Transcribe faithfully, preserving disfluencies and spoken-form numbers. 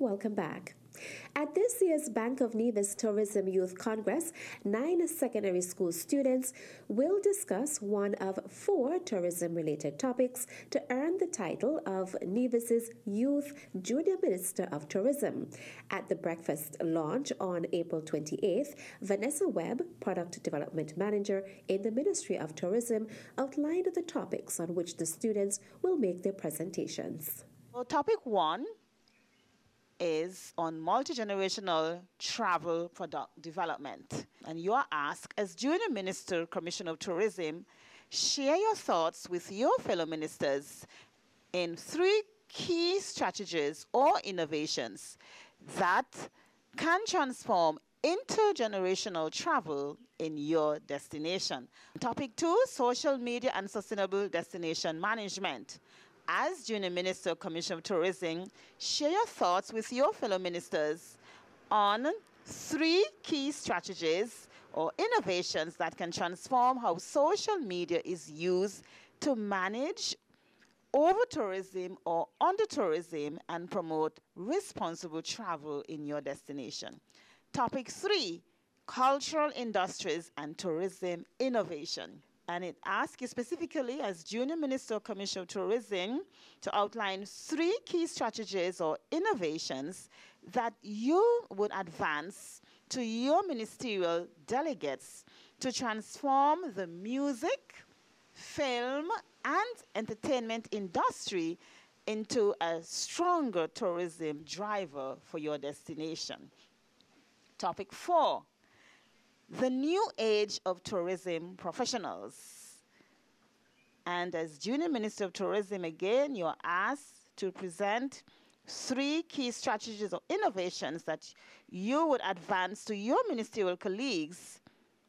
welcome back. At this year's Bank of Nevis Tourism Youth Congress, nine secondary school students will discuss one of four tourism-related topics to earn the title of Nevis's Youth Junior Minister of Tourism. At the breakfast launch on April twenty-eighth, Vanessa Webb, Product Development Manager in the Ministry of Tourism, outlined the topics on which the students will make their presentations. Well, topic one is on multi-generational travel product development. And you are asked, as Junior Minister, Commissioner of Tourism, share your thoughts with your fellow ministers in three key strategies or innovations that can transform intergenerational travel in your destination. Topic two, social media and sustainable destination management. As Junior Minister, Commissioner of Tourism, share your thoughts with your fellow ministers on three key strategies or innovations that can transform how social media is used to manage over-tourism or under-tourism and promote responsible travel in your destination. Topic three, cultural industries and tourism innovation. And it asks you specifically, as Junior Minister, Commissioner of Tourism, to outline three key strategies or innovations that you would advance to your ministerial delegates to transform the music, film, and entertainment industry into a stronger tourism driver for your destination. Topic four, the new age of tourism professionals. And as Junior Minister of Tourism, again, you are asked to present three key strategies or innovations that you would advance to your ministerial colleagues